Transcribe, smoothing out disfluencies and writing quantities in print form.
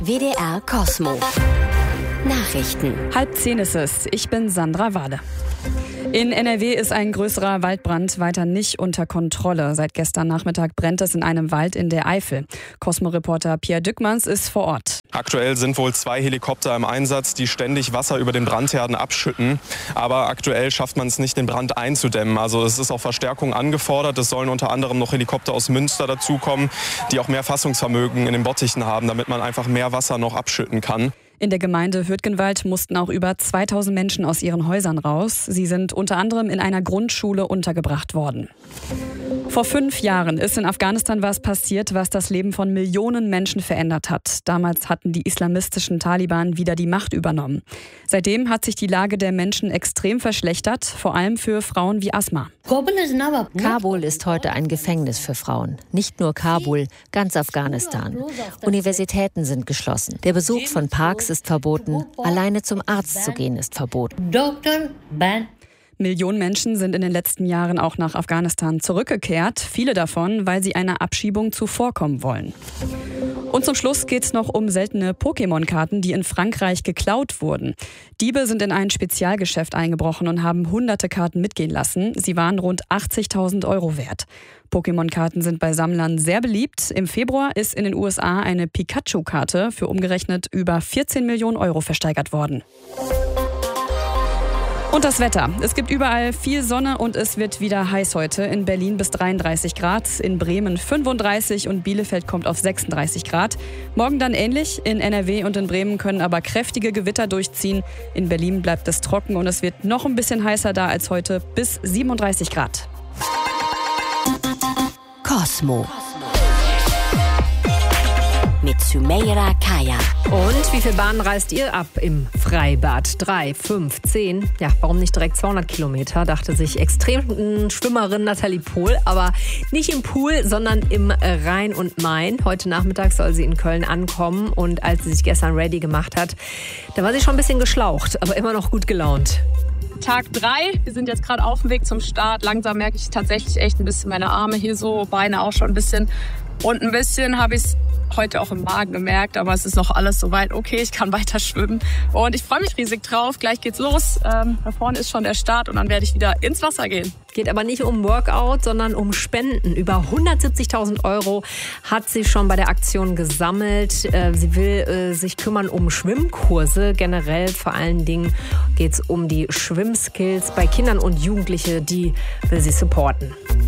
WDR Cosmo. Nachrichten. 9:30 ist es. Ich bin Sandra Wahle. In NRW ist ein größerer Waldbrand weiter nicht unter Kontrolle. Seit gestern Nachmittag brennt es in einem Wald in der Eifel. Cosmo-Reporter Pierre Dückmans ist vor Ort. Aktuell sind wohl 2 Helikopter im Einsatz, die ständig Wasser über den Brandherden abschütten. Aber aktuell schafft man es nicht, den Brand einzudämmen. Also es ist auch Verstärkung angefordert. Es sollen unter anderem noch Helikopter aus Münster dazukommen, die auch mehr Fassungsvermögen in den Bottichen haben, damit man einfach mehr Wasser noch abschütten kann. In der Gemeinde Hürtgenwald mussten auch über 2000 Menschen aus ihren Häusern raus. Sie sind unter anderem in einer Grundschule untergebracht worden. Vor 5 Jahren ist in Afghanistan was passiert, was das Leben von Millionen Menschen verändert hat. Damals hatten die islamistischen Taliban wieder die Macht übernommen. Seitdem hat sich die Lage der Menschen extrem verschlechtert, vor allem für Frauen wie Asma. Kabul ist heute ein Gefängnis für Frauen. Nicht nur Kabul, ganz Afghanistan. Universitäten sind geschlossen. Der Besuch von Parks ist verboten. Alleine zum Arzt zu gehen ist verboten. Millionen Menschen sind in den letzten Jahren auch nach Afghanistan zurückgekehrt. Viele davon, weil sie einer Abschiebung zuvorkommen wollen. Und zum Schluss geht es noch um seltene Pokémon-Karten, die in Frankreich geklaut wurden. Diebe sind in ein Spezialgeschäft eingebrochen und haben hunderte Karten mitgehen lassen. Sie waren rund 80.000 € wert. Pokémon-Karten sind bei Sammlern sehr beliebt. Im Februar ist in den USA eine Pikachu-Karte für umgerechnet über 14 Millionen € versteigert worden. Und das Wetter. Es gibt überall viel Sonne und es wird wieder heiß heute. In Berlin bis 33 Grad, in Bremen 35 und Bielefeld kommt auf 36 Grad. Morgen dann ähnlich. In NRW und in Bremen können aber kräftige Gewitter durchziehen. In Berlin bleibt es trocken und es wird noch ein bisschen heißer da als heute, bis 37 Grad. Cosmo. Mit Sümeyra Kaya. Und wie viele Bahnen reist ihr ab im Freibad? 3, 5, 10? Ja, warum nicht direkt 200 Kilometer, dachte sich Extremschwimmerin Nathalie Pohl. Aber nicht im Pool, sondern im Rhein und Main. Heute Nachmittag soll sie in Köln ankommen. Und als sie sich gestern ready gemacht hat, da war sie schon ein bisschen geschlaucht, aber immer noch gut gelaunt. Tag 3, wir sind jetzt gerade auf dem Weg zum Start. Langsam merke ich tatsächlich echt ein bisschen meine Arme hier so, Beine auch schon ein bisschen. Und ein bisschen habe ich es heute auch im Magen gemerkt, aber es ist noch alles soweit okay, ich kann weiter schwimmen. Und ich freue mich riesig drauf, gleich geht's los. Da vorne ist schon der Start und dann werde ich wieder ins Wasser gehen. Geht aber nicht um Workout, sondern um Spenden. Über 170.000 € hat sie schon bei der Aktion gesammelt. Sie will sich kümmern um Schwimmkurse. Generell vor allen Dingen geht es um die Schwimmskills bei Kindern und Jugendlichen, die will sie supporten.